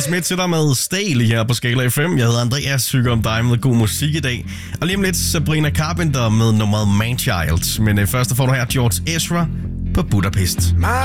Smith til dig med Stale her på Skala FM. Jeg hedder Andreas, synger om dig med god musik i dag. Og lige om lidt Sabrina Carpenter med nummeret Man Child. Men først får du her George Ezra på Budapest.